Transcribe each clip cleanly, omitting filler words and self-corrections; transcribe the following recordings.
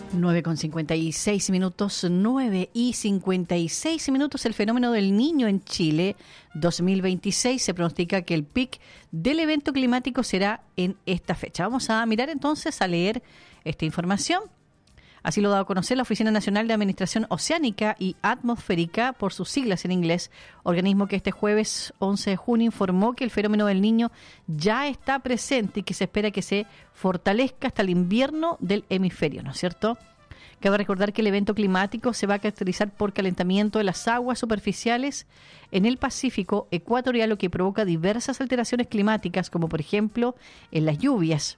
9:56 minutos, 9:56 minutos. El fenómeno del Niño en Chile 2026 se pronostica que el pic del evento climático será en esta fecha. Vamos a mirar entonces, a leer esta información. Así lo ha dado a conocer la Oficina Nacional de Administración Oceánica y Atmosférica, por sus siglas en inglés, organismo que este jueves 11 de junio informó que el fenómeno del Niño ya está presente y que se espera que se fortalezca hasta el invierno del hemisferio, ¿no es cierto? Cabe recordar que el evento climático se va a caracterizar por calentamiento de las aguas superficiales en el Pacífico ecuatorial, lo que provoca diversas alteraciones climáticas, como por ejemplo en las lluvias.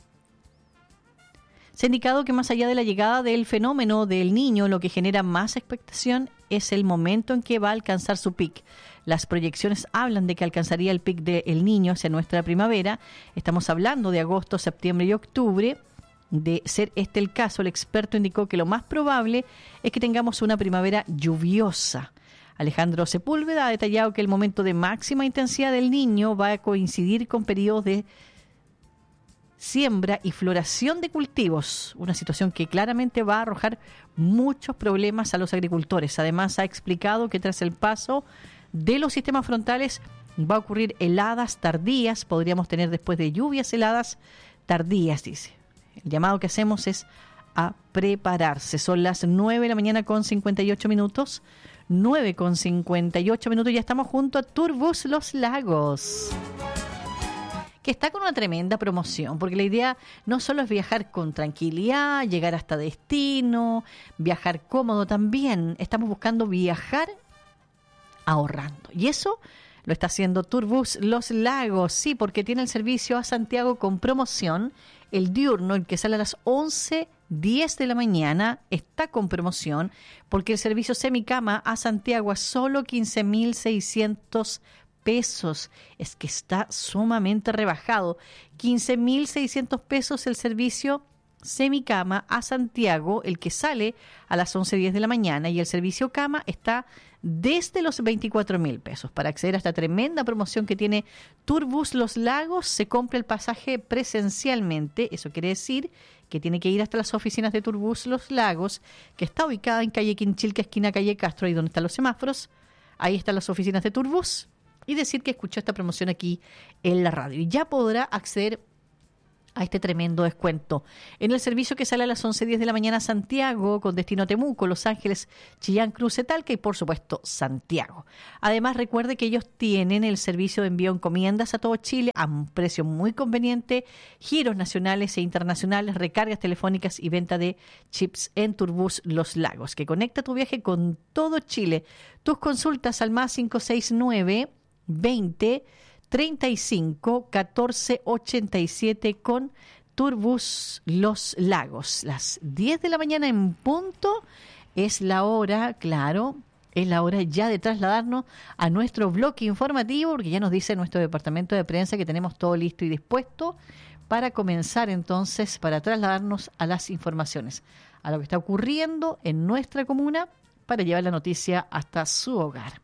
Se ha indicado que más allá de la llegada del fenómeno del Niño, lo que genera más expectación es el momento en que va a alcanzar su pic. Las proyecciones hablan de que alcanzaría el pic del Niño hacia nuestra primavera. Estamos hablando de agosto, septiembre y octubre. De ser este el caso, el experto indicó que lo más probable es que tengamos una primavera lluviosa. Alejandro Sepúlveda ha detallado que el momento de máxima intensidad del Niño va a coincidir con periodos de siembra y floración de cultivos, una situación que claramente va a arrojar muchos problemas a los agricultores. Además, ha explicado que tras el paso de los sistemas frontales va a ocurrir heladas tardías, podríamos tener después de lluvias heladas tardías, dice. El llamado que hacemos es a prepararse. Son las 9 de la mañana con 58 minutos, 9:58 minutos, ya estamos junto a Turbus Los Lagos, que está con una tremenda promoción, porque la idea no solo es viajar con tranquilidad, llegar hasta destino, viajar cómodo, también estamos buscando viajar ahorrando. Y eso lo está haciendo Turbus Los Lagos, sí, porque tiene el servicio a Santiago con promoción. El diurno, el que sale a las 11:10 de la mañana, está con promoción, porque el servicio semicama a Santiago a solo 15.600 pesos. Es que está sumamente rebajado. 15.600 pesos el servicio semicama a Santiago, el que sale a las 11:10 de la mañana, y el servicio cama está desde los 24.000 pesos. Para acceder a esta tremenda promoción que tiene Turbus Los Lagos, se compra el pasaje presencialmente. Eso quiere decir que tiene que ir hasta las oficinas de Turbus Los Lagos, que está ubicada en calle Quinchilca, esquina calle Castro, ahí donde están los semáforos. Ahí están las oficinas de Turbus, y decir que escuchó esta promoción aquí en la radio. Y ya podrá acceder a este tremendo descuento en el servicio que sale a las 11:10 de la mañana a Santiago, con destino a Temuco, Los Ángeles, Chillán, Cruce, Talca y por supuesto Santiago. Además, recuerde que ellos tienen el servicio de envío de encomiendas a todo Chile a un precio muy conveniente, giros nacionales e internacionales, recargas telefónicas y venta de chips en Turbus Los Lagos, que conecta tu viaje con todo Chile. Tus consultas al más 569 20 35 14 87 con Turbus Los Lagos. Las 10 de la mañana en punto es la hora, claro, es la hora ya de trasladarnos a nuestro bloque informativo, porque ya nos dice nuestro departamento de prensa que tenemos todo listo y dispuesto para comenzar entonces, para trasladarnos a las informaciones, a lo que está ocurriendo en nuestra comuna, para llevar la noticia hasta su hogar.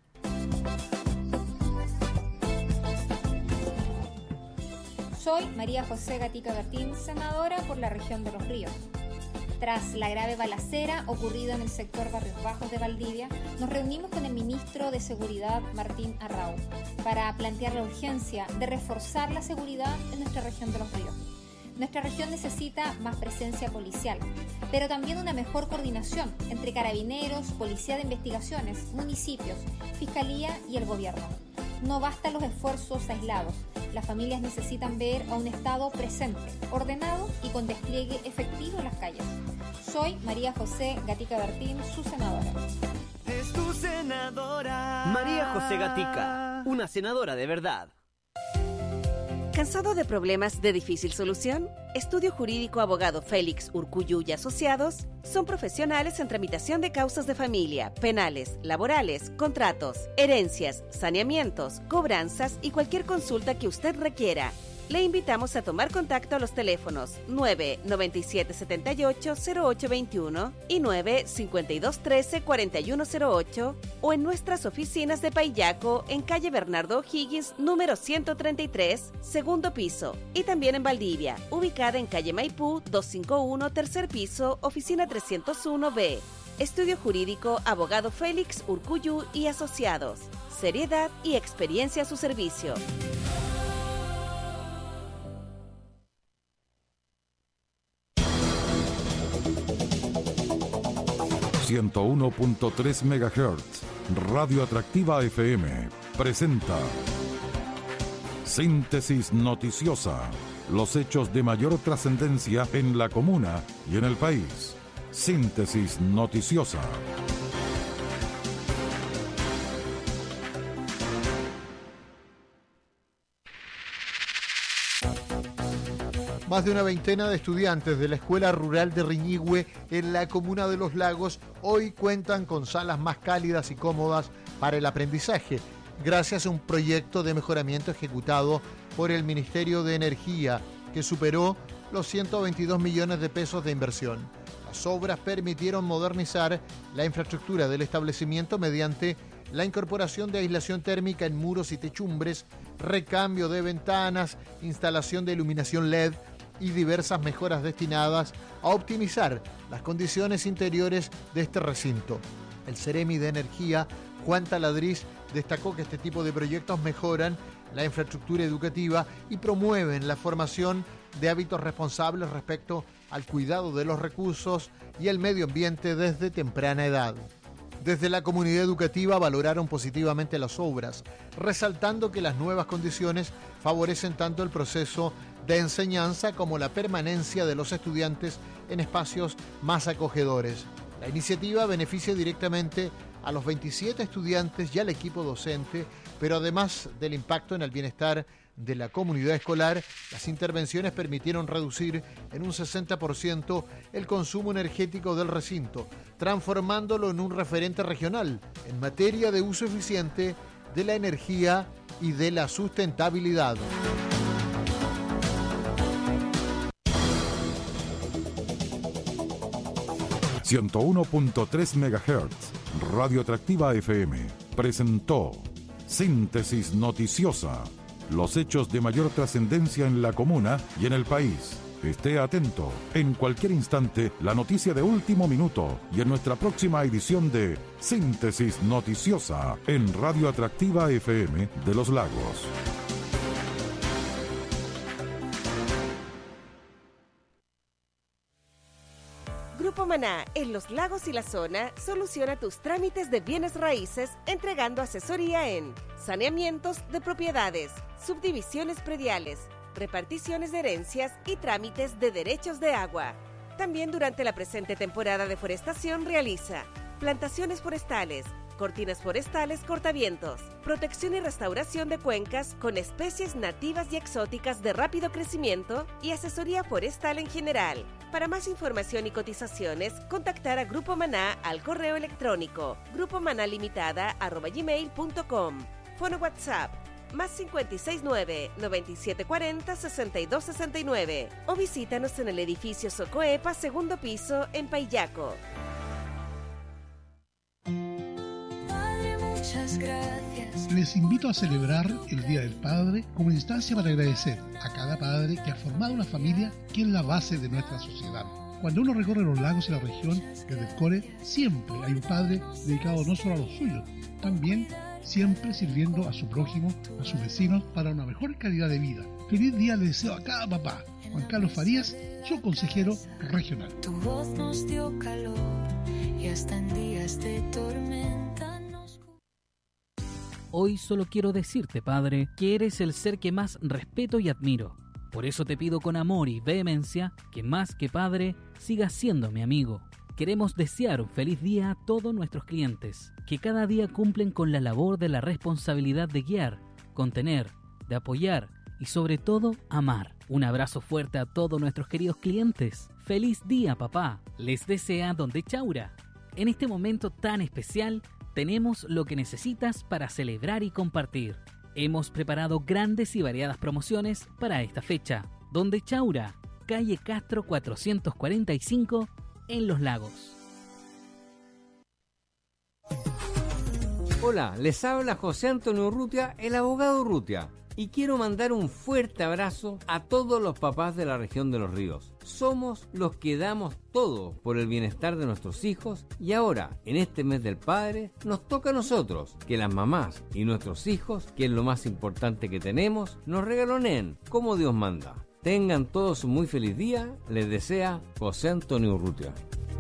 Soy María José Gatica Bertín, senadora por la región de Los Ríos. Tras la grave balacera ocurrida en el sector Barrios Bajos de Valdivia, nos reunimos con el ministro de Seguridad, Martín Arrau, para plantear la urgencia de reforzar la seguridad en nuestra región de Los Ríos. Nuestra región necesita más presencia policial, pero también una mejor coordinación entre carabineros, policía de investigaciones, municipios, fiscalía y el gobierno. No bastan los esfuerzos aislados. Las familias necesitan ver a un Estado presente, ordenado y con despliegue efectivo en las calles. Soy María José Gatica Bertín, su senadora. Es tu senadora. María José Gatica, una senadora de verdad. ¿Cansado de problemas de difícil solución? Estudio Jurídico Abogado Félix Urcuyu y Asociados son profesionales en tramitación de causas de familia, penales, laborales, contratos, herencias, saneamientos, cobranzas y cualquier consulta que usted requiera. Le invitamos a tomar contacto a los teléfonos 997-78-0821 y 95213-4108 o en nuestras oficinas de Paillaco en calle Bernardo O'Higgins, número 133, segundo piso, y también en Valdivia, ubicada en calle Maipú 251, tercer piso, oficina 301B. Estudio Jurídico Abogado Félix Urcuyú y Asociados. Seriedad y experiencia a su servicio. 101.3 MHz, Radio Atractiva FM, presenta Síntesis Noticiosa, los hechos de mayor trascendencia en la comuna y en el país. Síntesis Noticiosa. Más de una veintena de estudiantes de la Escuela Rural de Riñihue en la comuna de Los Lagos hoy cuentan con salas más cálidas y cómodas para el aprendizaje, gracias a un proyecto de mejoramiento ejecutado por el Ministerio de Energía, que superó los 122 millones de pesos de inversión. Las obras permitieron modernizar la infraestructura del establecimiento mediante la incorporación de aislación térmica en muros y techumbres, recambio de ventanas, instalación de iluminación LED y diversas mejoras destinadas a optimizar las condiciones interiores de este recinto. El Ceremi de Energía, Juan Taladriz, destacó que este tipo de proyectos mejoran la infraestructura educativa y promueven la formación de hábitos responsables respecto al cuidado de los recursos y el medio ambiente desde temprana edad. Desde la comunidad educativa valoraron positivamente las obras, resaltando que las nuevas condiciones favorecen tanto el proceso de enseñanza como la permanencia de los estudiantes en espacios más acogedores. La iniciativa beneficia directamente a los 27 estudiantes y al equipo docente, pero además del impacto en el bienestar de la comunidad escolar, las intervenciones permitieron reducir en un 60% el consumo energético del recinto, transformándolo en un referente regional en materia de uso eficiente de la energía y de la sustentabilidad. ...101.3 MHz, Radio Atractiva FM, presentó Síntesis Noticiosa, los hechos de mayor trascendencia en la comuna y en el país. Esté atento, en cualquier instante, la noticia de último minuto y en nuestra próxima edición de Síntesis Noticiosa en Radio Atractiva FM de Los Lagos. Grupo Maná, en Los Lagos y la zona, soluciona tus trámites de bienes raíces entregando asesoría en saneamientos de propiedades, subdivisiones prediales, reparticiones de herencias y trámites de derechos de agua. También durante la presente temporada de forestación realiza plantaciones forestales, cortinas forestales cortavientos, protección y restauración de cuencas con especies nativas y exóticas de rápido crecimiento y asesoría forestal en general. Para más información y cotizaciones, contactar a Grupo Maná al correo electrónico grupomanalimitada@gmail.com. Fono WhatsApp más 569-9740-6269 o visítanos en el edificio Socoepa, segundo piso, en Paillaco. Muchas gracias. Les invito a celebrar el Día del Padre como instancia para agradecer a cada padre que ha formado una familia que es la base de nuestra sociedad. Cuando uno recorre los lagos y la región desde el Core, siempre hay un padre dedicado no solo a los suyos, también siempre sirviendo a su prójimo, a sus vecinos, para una mejor calidad de vida. Feliz día le deseo a cada papá. Juan Carlos Farías, su consejero regional. Tu voz nos dio calor y hasta en días de tormenta nos... Hoy solo quiero decirte, Padre, que eres el ser que más respeto y admiro. Por eso te pido con amor y vehemencia que más que padre, sigas siendo mi amigo. Queremos desear un feliz día a todos nuestros clientes, que cada día cumplen con la labor de la responsabilidad de guiar, contener, de apoyar y sobre todo amar. Un abrazo fuerte a todos nuestros queridos clientes. ¡Feliz día, papá! Les desea Don de Chaura. En este momento tan especial, tenemos lo que necesitas para celebrar y compartir. Hemos preparado grandes y variadas promociones para esta fecha. Donde Chaura, calle Castro 445, en Los Lagos. Hola, les habla José Antonio Urrutia, el abogado Urrutia. Y quiero mandar un fuerte abrazo a todos los papás de la región de Los Ríos. Somos los que damos todo por el bienestar de nuestros hijos y ahora, en este mes del padre, nos toca a nosotros que las mamás y nuestros hijos, que es lo más importante que tenemos, nos regaloneen como Dios manda. Tengan todos un muy feliz día, les desea José Antonio Urrutia.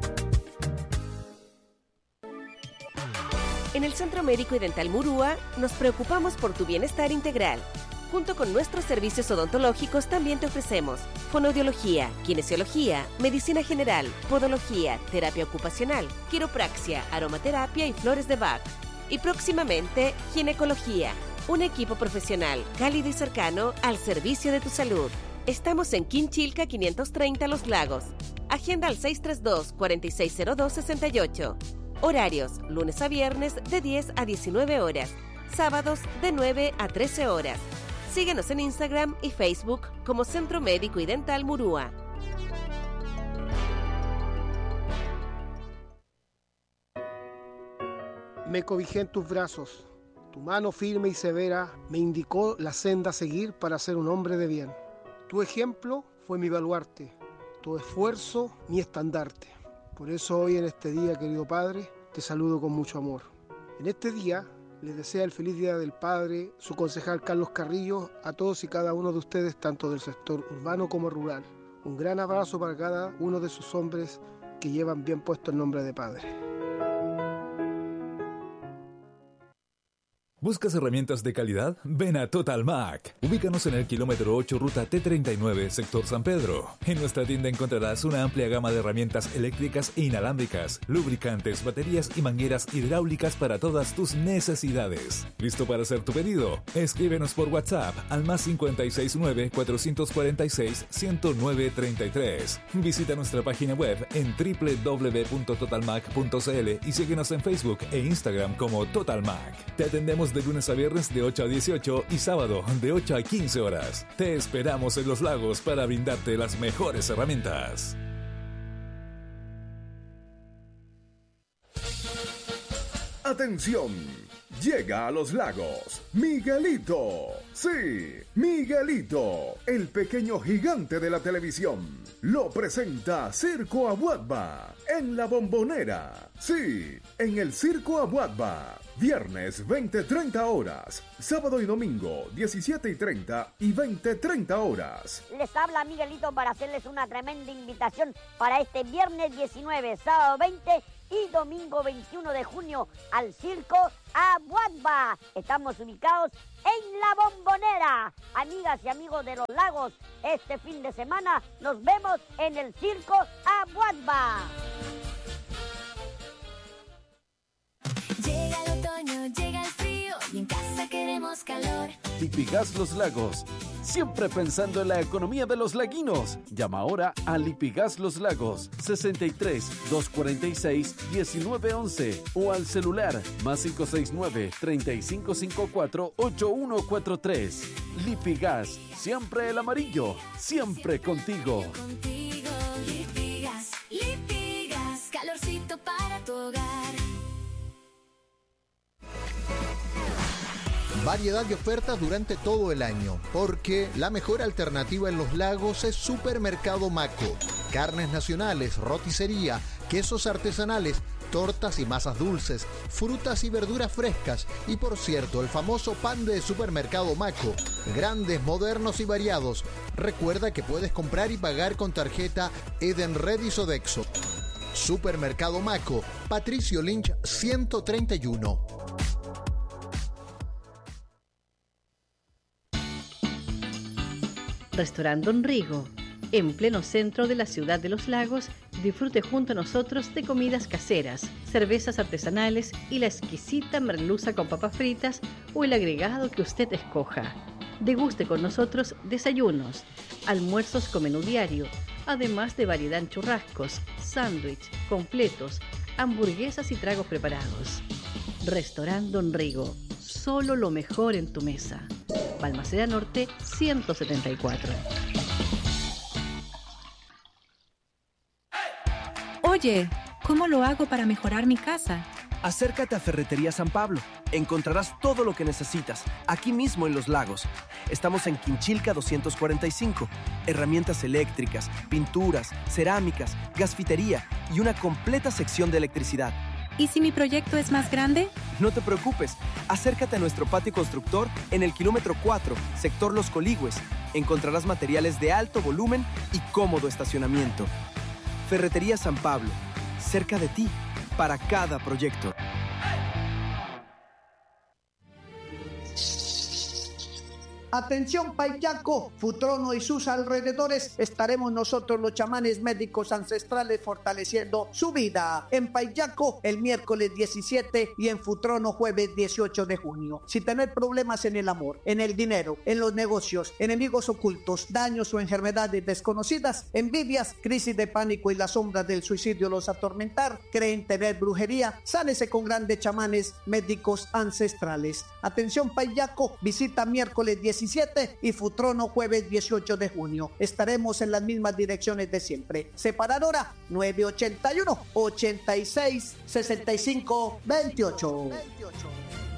En el Centro Médico y Dental Murúa nos preocupamos por tu bienestar integral. Junto con nuestros servicios odontológicos también te ofrecemos fonoaudiología, kinesiología, medicina general, podología, terapia ocupacional, quiropraxia, aromaterapia y flores de Bach. Y próximamente, ginecología, un equipo profesional cálido y cercano al servicio de tu salud. Estamos en Quinchilca 530 Los Lagos. Agenda al 632-4602-68. Horarios, lunes a viernes de 10 a 19 horas, sábados de 9 a 13 horas. Síguenos en Instagram y Facebook como Centro Médico y Dental Murúa. Me cobijé en tus brazos. Tu mano firme y severa me indicó la senda a seguir para ser un hombre de bien. Tu ejemplo fue mi baluarte, tu esfuerzo mi estandarte. Por eso hoy en este día, querido Padre, te saludo con mucho amor. En este día les desea el feliz Día del Padre su concejal Carlos Carrillo a todos y cada uno de ustedes, tanto del sector urbano como rural. Un gran abrazo para cada uno de sus hombres que llevan bien puesto el nombre de padre. ¿Buscas herramientas de calidad? Ven a Total Mac. Ubícanos en el kilómetro 8, ruta T39, sector San Pedro. En nuestra tienda encontrarás una amplia gama de herramientas eléctricas e inalámbricas, lubricantes, baterías y mangueras hidráulicas para todas tus necesidades. ¿Listo para hacer tu pedido? Escríbenos por WhatsApp al +569 446 10933. Visita nuestra página web en www.totalmac.cl y síguenos en Facebook e Instagram como Total Mac. Te atendemos de lunes a viernes de 8 a 18 y sábado de 8 a 15 horas. Te esperamos en Los Lagos para brindarte las mejores herramientas. ¡Atención! Llega a Los Lagos Miguelito. Sí, Miguelito, el pequeño gigante de la televisión. Lo presenta Circo Abuadba en La Bombonera. Sí, en el Circo Abuadba. Viernes 20:30 horas. Sábado y domingo 17:30 y 20:30 horas. Les habla Miguelito para hacerles una tremenda invitación para este viernes 19, sábado 20 y domingo 21 de junio al Circo Abuadba. Estamos ubicados en La Bombonera. Amigas y amigos de Los Lagos, este fin de semana nos vemos en el Circo Abuadba. Llega el otoño, llega el frío y en casa queremos calor. Lipigas Los Lagos, siempre pensando en la economía de los laguinos. Llama ahora a Lipigas Los Lagos 63 246 1911 o al celular +569 3554 8143. Lipigas, siempre el amarillo, siempre contigo. Contigo, Lipigas, Lipigas, calorcito para tu hogar. Variedad de ofertas durante todo el año, porque la mejor alternativa en Los Lagos es Supermercado Maco. Carnes nacionales, roticería, quesos artesanales, tortas y masas dulces, frutas y verduras frescas y, por cierto, el famoso pan de Supermercado Maco. Grandes, modernos y variados. Recuerda que puedes comprar y pagar con tarjeta Edenred y Sodexo. Supermercado Maco, Patricio Lynch 131. Restaurante Don Rigo, en pleno centro de la ciudad de Los Lagos. Disfrute junto a nosotros de comidas caseras, cervezas artesanales y la exquisita merluza con papas fritas o el agregado que usted escoja. Deguste con nosotros desayunos, almuerzos con menú diario, además de variedad en churrascos, sándwich, completos, hamburguesas y tragos preparados. Restaurante Don Rigo, solo lo mejor en tu mesa. Balmaceda Norte 174. Oye, ¿cómo lo hago para mejorar mi casa? Acércate a Ferretería San Pablo. Encontrarás todo lo que necesitas, aquí mismo en Los Lagos. Estamos en Quinchilca 245. Herramientas eléctricas, pinturas, cerámicas, gasfitería y una completa sección de electricidad. ¿Y si mi proyecto es más grande? No te preocupes. Acércate a nuestro patio constructor en el kilómetro 4, sector Los Coligües. Encontrarás materiales de alto volumen y cómodo estacionamiento. Ferretería San Pablo, cerca de ti, para cada proyecto. Atención Payaco, Futrono y sus alrededores, estaremos nosotros los chamanes médicos ancestrales fortaleciendo su vida. En Payaco el miércoles 17 y en Futrono jueves 18 de junio. Si tener problemas en el amor, en el dinero, en los negocios, enemigos ocultos, daños o enfermedades desconocidas, envidias, crisis de pánico y las sombras del suicidio los atormentar, creen tener brujería, sánese con grandes chamanes médicos ancestrales. Atención Payaco, visita miércoles 17 y Futrono jueves 18 de junio. Estaremos en las mismas direcciones de siempre. Separadora 981 86 65 28.